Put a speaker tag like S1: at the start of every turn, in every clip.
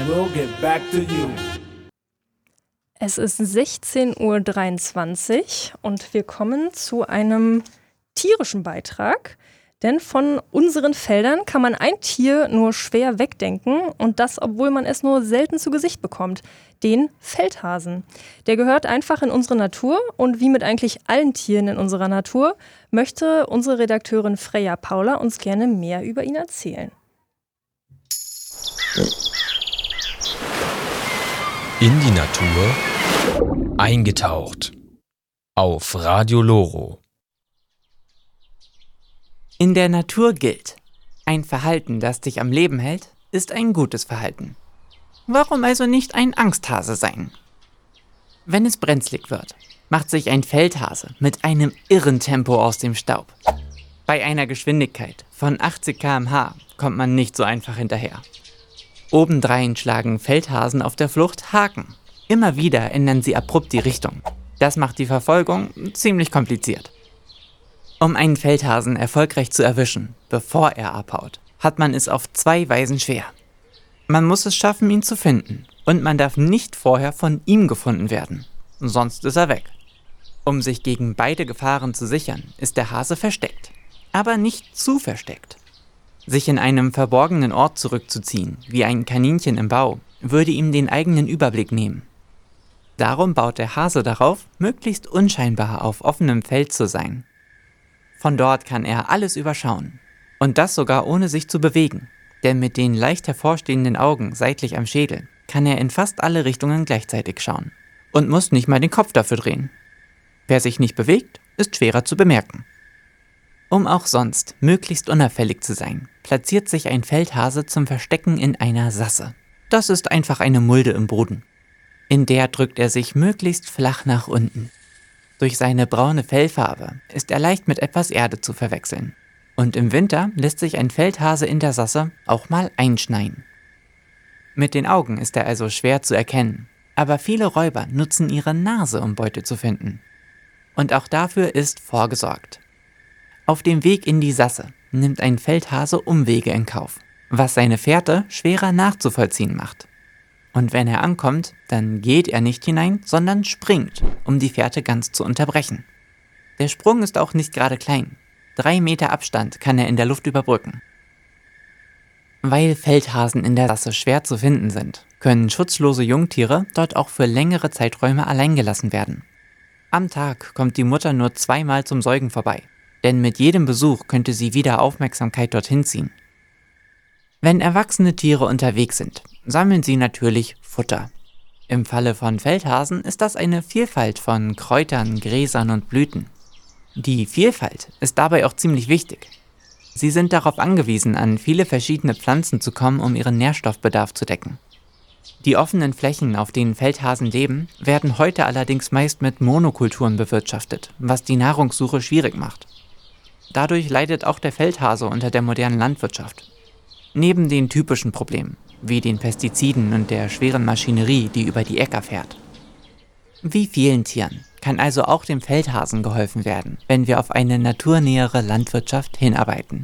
S1: we'll get back to you.
S2: Es ist 16:23 Uhr und wir kommen zu einem tierischen Beitrag. Denn von unseren Feldern kann man ein Tier nur schwer wegdenken und das, obwohl man es nur selten zu Gesicht bekommt. Den Feldhasen. Der gehört einfach in unsere Natur und wie mit eigentlich allen Tieren in unserer Natur möchte unsere Redakteurin Freya Paula uns gerne mehr über ihn erzählen.
S3: In die Natur eingetaucht. Auf Radio Loro.
S4: In der Natur gilt, ein Verhalten, das dich am Leben hält, ist ein gutes Verhalten. Warum also nicht ein Angsthase sein? Wenn es brenzlig wird, macht sich ein Feldhase mit einem irren Tempo aus dem Staub. Bei einer Geschwindigkeit von 80 km/h kommt man nicht so einfach hinterher. Obendrein schlagen Feldhasen auf der Flucht Haken. Immer wieder ändern sie abrupt die Richtung. Das macht die Verfolgung ziemlich kompliziert. Um einen Feldhasen erfolgreich zu erwischen, bevor er abhaut, hat man es auf 2 Weisen schwer. Man muss es schaffen, ihn zu finden, und man darf nicht vorher von ihm gefunden werden, sonst ist er weg. Um sich gegen beide Gefahren zu sichern, ist der Hase versteckt, aber nicht zu versteckt. Sich in einem verborgenen Ort zurückzuziehen, wie ein Kaninchen im Bau, würde ihm den eigenen Überblick nehmen. Darum baut der Hase darauf, möglichst unscheinbar auf offenem Feld zu sein. Von dort kann er alles überschauen. Und das sogar ohne sich zu bewegen. Denn mit den leicht hervorstehenden Augen seitlich am Schädel kann er in fast alle Richtungen gleichzeitig schauen. Und muss nicht mal den Kopf dafür drehen. Wer sich nicht bewegt, ist schwerer zu bemerken. Um auch sonst möglichst unauffällig zu sein, platziert sich ein Feldhase zum Verstecken in einer Sasse. Das ist einfach eine Mulde im Boden. In der drückt er sich möglichst flach nach unten. Durch seine braune Fellfarbe ist er leicht mit etwas Erde zu verwechseln. Und im Winter lässt sich ein Feldhase in der Sasse auch mal einschneien. Mit den Augen ist er also schwer zu erkennen, aber viele Räuber nutzen ihre Nase, um Beute zu finden. Und auch dafür ist vorgesorgt. Auf dem Weg in die Sasse nimmt ein Feldhase Umwege in Kauf, was seine Fährte schwerer nachzuvollziehen macht. Und wenn er ankommt, dann geht er nicht hinein, sondern springt, um die Fährte ganz zu unterbrechen. Der Sprung ist auch nicht gerade klein. 3 Meter Abstand kann er in der Luft überbrücken. Weil Feldhasen in der Sasse schwer zu finden sind, können schutzlose Jungtiere dort auch für längere Zeiträume allein gelassen werden. Am Tag kommt die Mutter nur 2-mal zum Säugen vorbei, denn mit jedem Besuch könnte sie wieder Aufmerksamkeit dorthin ziehen. Wenn erwachsene Tiere unterwegs sind, sammeln sie natürlich Futter. Im Falle von Feldhasen ist das eine Vielfalt von Kräutern, Gräsern und Blüten. Die Vielfalt ist dabei auch ziemlich wichtig. Sie sind darauf angewiesen, an viele verschiedene Pflanzen zu kommen, um ihren Nährstoffbedarf zu decken. Die offenen Flächen, auf denen Feldhasen leben, werden heute allerdings meist mit Monokulturen bewirtschaftet, was die Nahrungssuche schwierig macht. Dadurch leidet auch der Feldhase unter der modernen Landwirtschaft. Neben den typischen Problemen, wie den Pestiziden und der schweren Maschinerie, die über die Äcker fährt. Wie vielen Tieren kann also auch dem Feldhasen geholfen werden, wenn wir auf eine naturnähere Landwirtschaft hinarbeiten.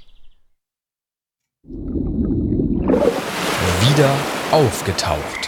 S3: Wieder aufgetaucht.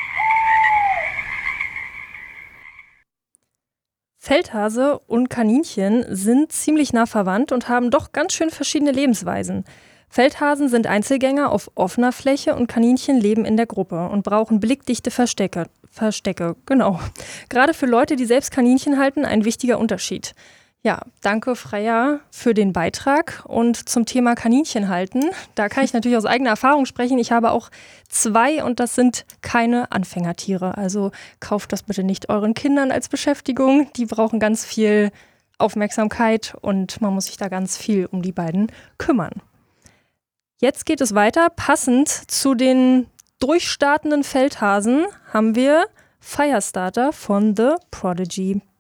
S2: Feldhase und Kaninchen sind ziemlich nah verwandt und haben doch ganz schön verschiedene Lebensweisen. Feldhasen sind Einzelgänger auf offener Fläche und Kaninchen leben in der Gruppe und brauchen blickdichte Verstecke, genau. Gerade für Leute, die selbst Kaninchen halten, ein wichtiger Unterschied. Ja, danke Freya für den Beitrag. Und zum Thema Kaninchen halten, da kann ich natürlich aus eigener Erfahrung sprechen. Ich habe auch 2 und das sind keine Anfängertiere. Also kauft das bitte nicht euren Kindern als Beschäftigung. Die brauchen ganz viel Aufmerksamkeit und man muss sich da ganz viel um die beiden kümmern. Jetzt geht es weiter. Passend zu den durchstartenden Feldhasen haben wir Firestarter von The Prodigy.